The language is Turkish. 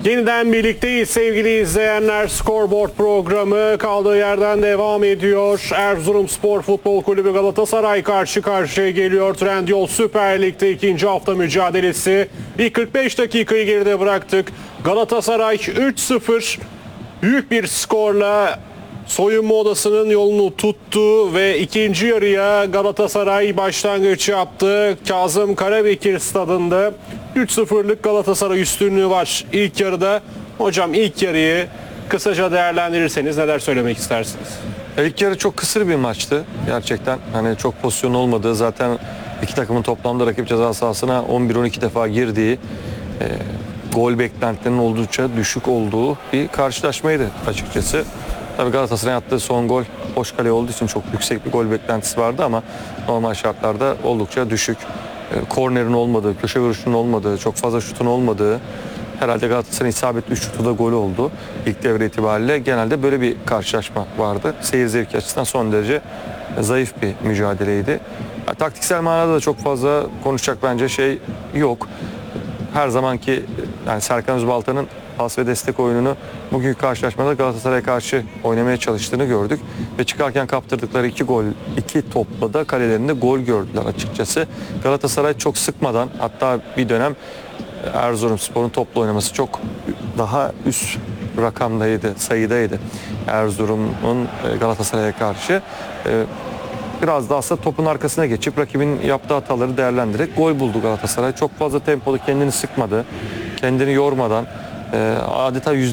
Yeniden birlikteyiz sevgili izleyenler. Scoreboard programı kaldığı yerden devam ediyor. Erzurumspor Futbol Kulübü Galatasaray karşı karşıya geliyor. Trendyol Süper Lig'de ikinci hafta mücadelesi. İlk 45 dakikayı geride bıraktık. Galatasaray 3-0 büyük bir skorla soyunma odasının yolunu tuttu ve ikinci yarıya Galatasaray başlangıç yaptı. Kazım Karabekir stadında 3-0'lık Galatasaray üstünlüğü var ilk yarıda. Hocam ilk yarıyı kısaca değerlendirirseniz neler söylemek istersiniz? İlk yarı çok kısır bir maçtı gerçekten. Hani çok pozisyon olmadığı, zaten iki takımın toplamda rakip ceza sahasına 11-12 defa girdiği, gol beklentilerinin oldukça düşük olduğu bir karşılaşmaydı açıkçası. Tabii Galatasaray'ın attığı son gol boş kale olduğu için çok yüksek bir gol beklentisi vardı ama normal şartlarda oldukça düşük. Kornerin olmadığı, köşe vuruşunun olmadığı, çok fazla şutun olmadığı, herhalde Galatasaray'ın isabetli 3 şutu da gol oldu ilk devre itibariyle. Genelde böyle bir karşılaşma vardı. Seyir zevki açısından son derece zayıf bir mücadeleydi. Taktiksel manada da çok fazla konuşacak bence şey yok. Her zamanki yani Serkan Özbalta'nın pas ve destek oyununu bugünkü karşılaşmada Galatasaray'a karşı oynamaya çalıştığını gördük. Ve çıkarken kaptırdıkları iki topla da kalelerinde gol gördüler açıkçası. Galatasaray çok sıkmadan, hatta bir dönem Erzurumspor'un topla oynaması çok daha üst rakamdaydı, sayıdaydı Erzurum'un Galatasaray'a karşı. Biraz da aslında topun arkasına geçip rakibin yaptığı hataları değerlendirerek gol buldu Galatasaray. Çok fazla tempolu, kendini sıkmadı, kendini yormadan adeta